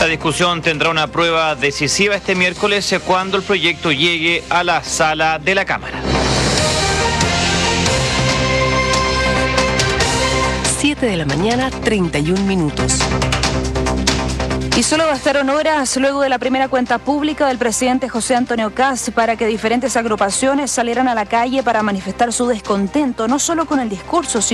La discusión tendrá una prueba decisiva este miércoles cuando el proyecto llegue a la sala de la Cámara. 7 de la mañana, 31 minutos. Y solo bastaron horas luego de la primera cuenta pública del presidente José Antonio Kast para que diferentes agrupaciones salieran a la calle para manifestar su descontento, no solo con el discurso, sino